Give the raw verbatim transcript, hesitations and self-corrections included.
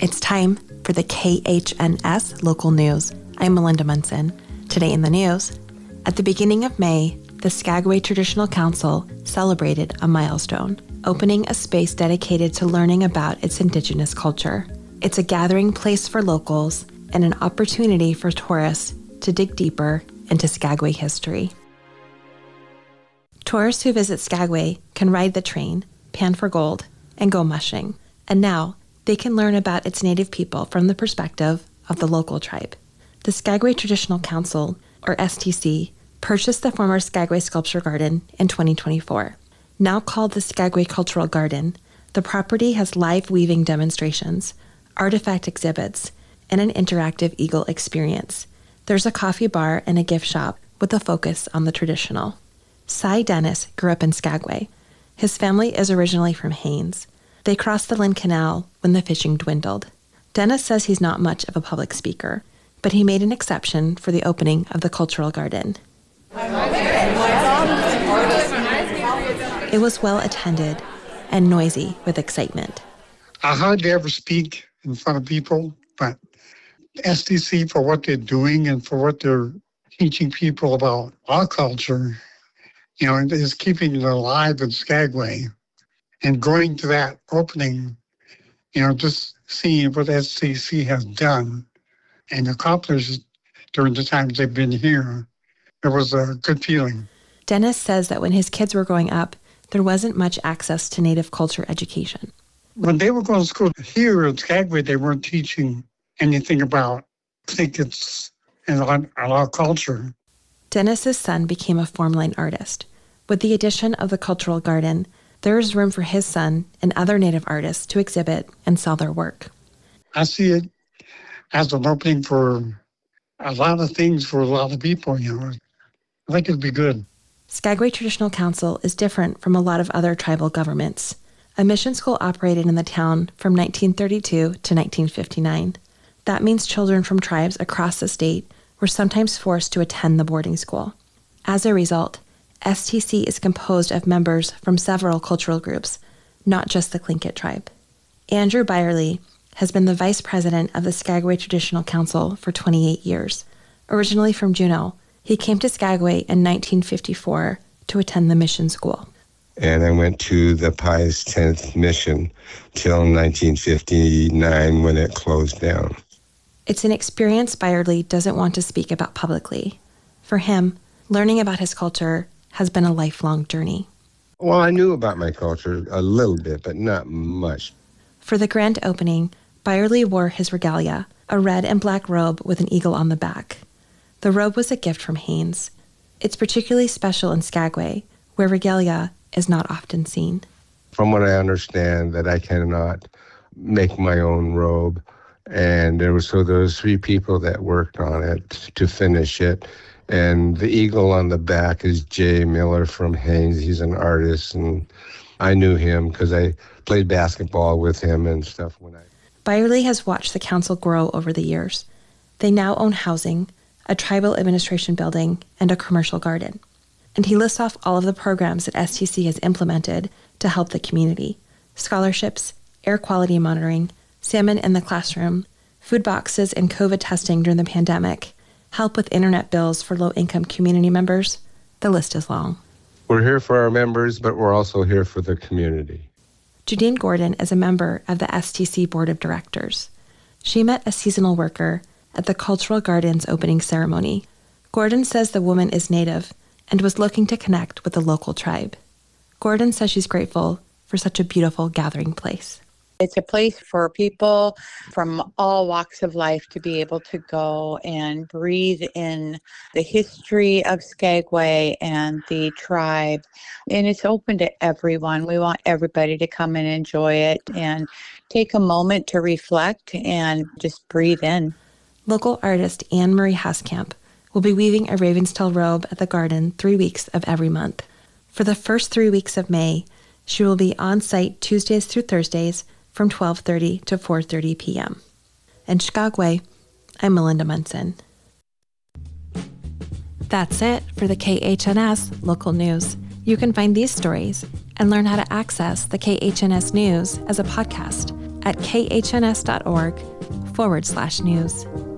It's time for the K H N S local news. I'm Melinda Munson. Today in the news, at the beginning of May, the Skagway Traditional Council celebrated a milestone, opening a space dedicated to learning about its Indigenous culture. It's a gathering place for locals and an opportunity for tourists to dig deeper into Skagway history. Tourists who visit Skagway can ride the train, pan for gold, and go mushing. And now, they can learn about its native people from the perspective of the local tribe. The Skagway Traditional Council, or S T C, purchased the former Skagway Sculpture Garden in twenty twenty-four. Now called the Skagway Cultural Garden, the property has live weaving demonstrations, artifact exhibits, and an interactive eagle experience. There's a coffee bar and a gift shop with a focus on the traditional. Cy Dennis grew up in Skagway. His family is originally from Haines. They crossed the Lynn Canal when the fishing dwindled. Dennis says he's not much of a public speaker, but he made an exception for the opening of the Cultural Garden. It was well attended and noisy with excitement. I hardly ever speak in front of people, but S T C, for what they're doing and for what they're teaching people about our culture, you know, is keeping it alive in Skagway. And going to that opening, you know, just seeing what S T C has done and accomplished during the times they've been here, it was a good feeling. Dennis says that when his kids were growing up, there wasn't much access to Native culture education. When they were going to school here in Skagway, they weren't teaching anything about trinkets and our, our culture. Dennis's son became a form-line artist. With the addition of the Cultural Garden, there is room for his son and other Native artists to exhibit and sell their work. I see it as an opening for a lot of things for a lot of people, you know. I think it'd be good. Skagway Traditional Council is different from a lot of other tribal governments. A mission school operated in the town from nineteen thirty-two to nineteen fifty-nine. That means children from tribes across the state were sometimes forced to attend the boarding school. As a result, S T C is composed of members from several cultural groups, not just the Tlingit tribe. Andrew Byerly has been the vice president of the Skagway Traditional Council for twenty-eight years. Originally from Juneau, he came to Skagway in nineteen fifty-four to attend the mission school. And I went to the Pius tenth mission till nineteen fifty-nine when it closed down. It's an experience Byerly doesn't want to speak about publicly. For him, learning about his culture has been a lifelong journey. Well, I knew about my culture a little bit, but not much. For the grand opening, Byerly wore his regalia, a red and black robe with an eagle on the back. The robe was a gift from Haines. It's particularly special in Skagway, where regalia is not often seen. From what I understand, that I cannot make my own robe. And there was so there was three people that worked on it to finish it. And the eagle on the back is Jay Miller from Haines. He's an artist, and I knew him because I played basketball with him and stuff. When I Byerly has watched the council grow over the years. They now own housing, a tribal administration building, and a commercial garden. And he lists off all of the programs that S T C has implemented to help the community: scholarships, air quality monitoring, salmon in the classroom, food boxes and COVID testing during the pandemic, help with internet bills for low-income community members. The list is long. We're here for our members, but we're also here for the community. Judine Gordon is a member of the S T C Board of Directors. She met a seasonal worker at the Cultural Garden's opening ceremony. Gordon says the woman is Native and was looking to connect with the local tribe. Gordon says she's grateful for such a beautiful gathering place. It's a place for people from all walks of life to be able to go and breathe in the history of Skagway and the tribe. And it's open to everyone. We want everybody to come and enjoy it and take a moment to reflect and just breathe in. Local artist Anne Marie Haskamp will be weaving a Ravenstail robe at the garden three weeks of every month. For the first three weeks of May, she will be on site Tuesdays through Thursdays from twelve thirty to four thirty p.m. In Skagway, I'm Melinda Munson. That's it for the K H N S local news. You can find these stories and learn how to access the K H N S news as a podcast at khns.org forward slash news.